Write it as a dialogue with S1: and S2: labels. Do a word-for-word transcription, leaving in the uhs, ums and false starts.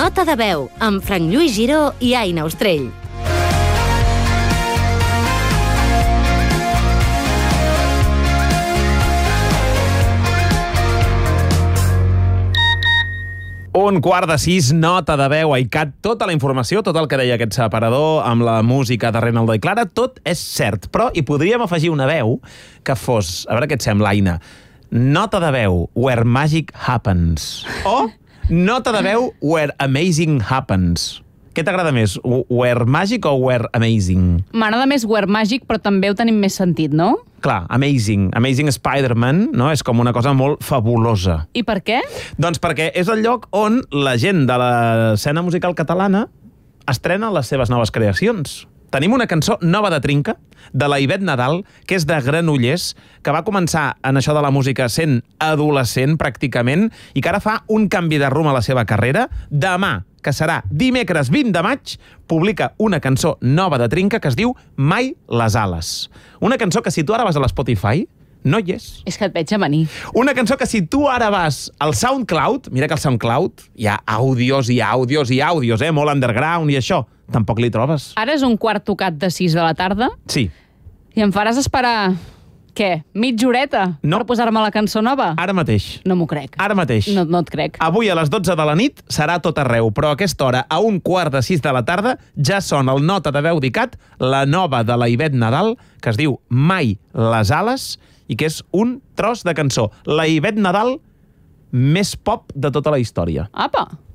S1: Nota de veu, amb Frank Lluís Giró i Aina Ostrell.
S2: Un quart de sis, nota de veu, iCat, tota la informació, tot el que deia aquest separador, amb la música de Reinaldo i Clara, tot és cert, però hi podríem afegir una veu que fos, a veure què et sembla, Aina, nota de veu, where magic happens, o nota de veu, where amazing happens. Què t'agrada més, where magic o where amazing?
S3: M'agrada més where magic, però també ho tenim més sentit, no?
S2: Clar, amazing. Amazing Spider-Man, no? És com una cosa molt fabulosa.
S3: I per què?
S2: Doncs perquè és el lloc on la gent de l'escena musical catalana estrena les seves noves creacions. Tenim una cançó nova de Trinca, de la Ivette Nadal, que és de Granollers, que va començar en això de la música sent adolescent, pràcticament, i que ara fa un canvi de rumb a la seva carrera. Demà, que serà dimecres vint de maig, publica una cançó nova de Trinca que es diu Mai les ales. Una cançó que si tu ara vas a l'Spotify, no hi és.
S3: És que et veig a venir.
S2: Una cançó que si tu ara vas al SoundCloud, mira que al SoundCloud hi ha àudios i àudios i àudios, eh? Molt underground i això, tampoc li trobes.
S3: Ara és un quart tocat de sis de la tarda?
S2: Sí.
S3: I em faràs esperar, què, mitja horeta
S2: no.
S3: per posar-me la cançó nova?
S2: Ara mateix.
S3: No m'ho crec.
S2: Ara mateix.
S3: No, no et crec.
S2: Avui a les dotze de la nit serà tot arreu, però a aquesta hora, a un quart de sis de la tarda, ja sona el nota de veu d'ICAT, la nova de la Ivette Nadal, que es diu Mai les ales, i que és un tros de cançó. La Ivette Nadal més pop de tota la història.
S3: Apa!